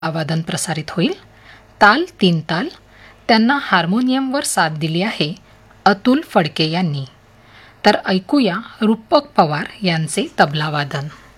आवादन प्रसारित होईल. ताल 3 ताल. त्यांना हार्मोनियमवर साथ दिली आहे अतुल फडके यांनी. तर ऐकूया रूपक पवार यांचे तबलावादन.